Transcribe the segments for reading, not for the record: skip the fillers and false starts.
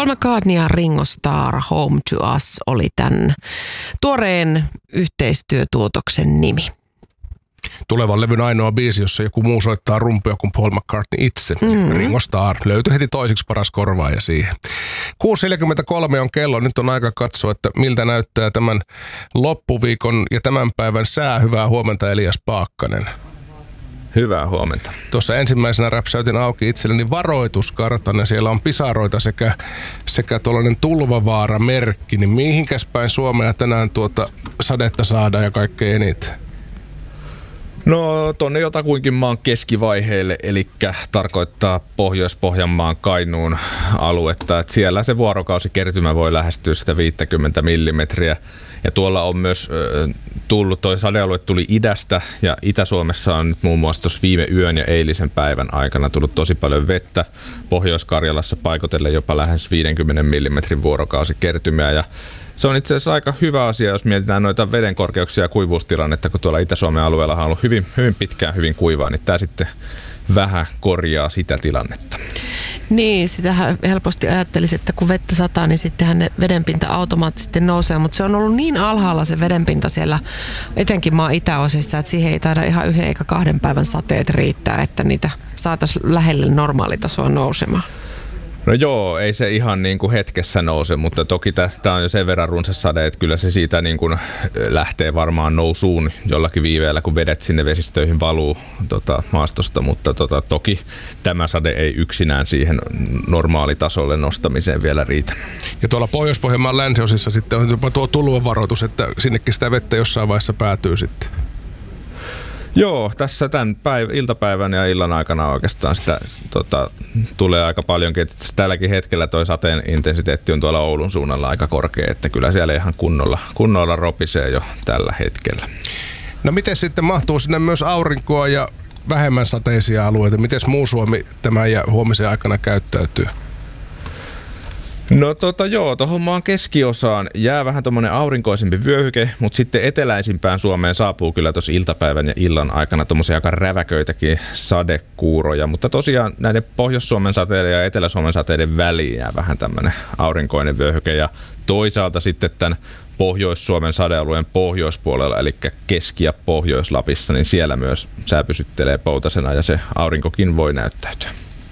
Paul McCartney ja Ringo Starr, Home to Us oli tämän tuoreen yhteistyötuotoksen nimi. Tulevan levyn ainoa biisi, jossa joku muu soittaa rumpuja kuin Paul McCartney itse. Ringo Starr löytyi heti toiseksi paras korvaaja siihen. 6.43 on kello. Nyt on aika katsoa, että miltä näyttää tämän loppuviikon ja tämän päivän sää. Hyvää huomenta, Elias Paakkanen. Hyvää huomenta. Tuossa ensimmäisenä räpsäytin auki itselleni varoituskartan ja siellä on pisaroita sekä tuollainen tulvavaara-merkki. Niin mihinkäs päin Suomea tänään sadetta saadaan ja kaikkein eniten? No tonne jotakuinkin maan keskivaiheelle, eli tarkoittaa Pohjois-Pohjanmaan Kainuun aluetta. Et siellä se vuorokausikertymä voi lähestyä sitä 50 millimetriä. Ja tuolla on myös tullut, toi sadealue tuli idästä ja Itä-Suomessa on nyt muun muassa tuossa viime yön ja eilisen päivän aikana tullut tosi paljon vettä. Pohjois-Karjalassa paikotellen jopa lähes 50 millimetrin vuorokausikertymiä ja se on itse asiassa aika hyvä asia, jos mietitään noita veden korkeuksia ja kuivuustilannetta, kun tuolla Itä-Suomen alueella on ollut hyvin pitkään hyvin kuivaa, niin tämä sitten vähän korjaa sitä tilannetta. Niin, sitähän helposti ajattelisi, että kun vettä sataa, niin sittenhän ne vedenpinta automaattisesti nousee, mutta se on ollut niin alhaalla se vedenpinta siellä, etenkin maan itäosissa, että siihen ei taida ihan 1 eikä 2 päivän sateet riittää, että niitä saataisiin lähelle normaalitasoa nousemaan. No joo, ei se ihan niin kuin hetkessä nouse, mutta toki tämä on jo sen verran runsas sade, että kyllä se siitä niin kuin lähtee varmaan nousuun jollakin viiveellä, kun vedet sinne vesistöihin valuu maastosta, mutta toki tämä sade ei yksinään siihen normaalitasolle nostamiseen vielä riitä. Ja tuolla Pohjois-Pohjanmaan länsiosissa sitten on jopa tuo tulvavaroitus, että sinnekin sitä vettä jossain vaiheessa päätyy sitten. Joo, tässä tämän iltapäivän ja illan aikana oikeastaan sitä tulee aika paljonkin. Tälläkin hetkellä toi sateen intensiteetti on tuolla Oulun suunnalla aika korkea, että kyllä siellä ihan kunnolla ropisee jo tällä hetkellä. No miten sitten mahtuu sinne myös aurinkoa ja vähemmän sateisia alueita? Miten muu Suomi tämän ja huomisen aikana käyttäytyy? No joo, tuohon maan keskiosaan jää vähän tommonen aurinkoisempi vyöhyke, mutta sitten eteläisimpään Suomeen saapuu kyllä tuossa iltapäivän ja illan aikana tommosia aika räväköitäkin sadekuuroja, mutta tosiaan näiden Pohjois-Suomen sateiden ja Etelä-Suomen sateiden väliin jää vähän tämmönen aurinkoinen vyöhyke ja toisaalta sitten tämän Pohjois-Suomen sadealueen pohjoispuolella, eli Keski- ja Pohjois-Lapissa, niin siellä myös sää pysyttelee poutasena ja se aurinkokin voi näyttäytyä.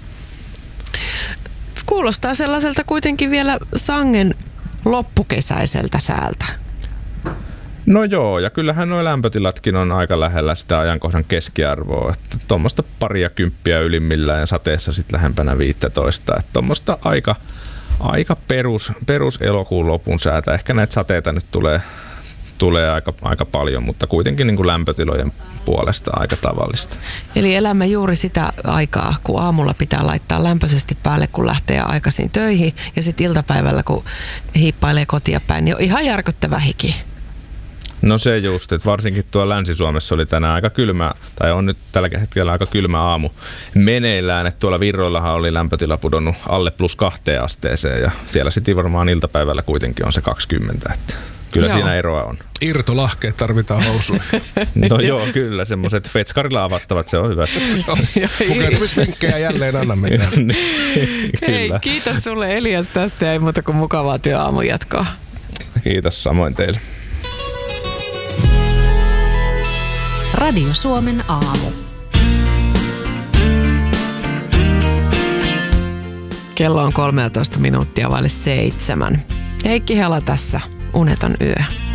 Kuulostaa sellaiselta kuitenkin vielä sangen loppukesäiseltä säältä. No joo, ja kyllähän nuo lämpötilatkin on aika lähellä sitä ajankohdan keskiarvoa. Että tuommoista 20 ylimmillään ja sateessa sitten lähempänä 15. Että tuommoista aika perus elokuun lopun säätä. Ehkä näitä sateita nyt tulee aika paljon, mutta kuitenkin niin kuin lämpötilojen puolesta aika tavallista. Eli elämme juuri sitä aikaa, kun aamulla pitää laittaa lämpöisesti päälle, kun lähtee aikaisin töihin, ja sitten iltapäivällä, kun hiippailee kotia päin, niin on ihan järkyttävä hiki. No se just, että varsinkin tuolla Länsi-Suomessa oli tänään aika kylmä, tai on nyt tällä hetkellä aika kylmä aamu meneillään, että tuolla Virroillahan oli lämpötila pudonnut alle +2 asteeseen, ja siellä sitten varmaan iltapäivällä kuitenkin on se 20, että kyllä joo, siinä eroa on. Irtolahkeet tarvitaan housuihin. No joo, kyllä, semmoiset fetskarilla avattavat, se on hyvä. Pukeutumisvinkkejä jälleen anna mitään. Hei, kiitos sulle Elias tästä ja ei muuta kuin mukavaa työaamun jatkoa. Kiitos samoin teille. Radio Suomen aamu. Kello on 13 minuuttia vaille 7. Heikki Hela tässä, uneton yö.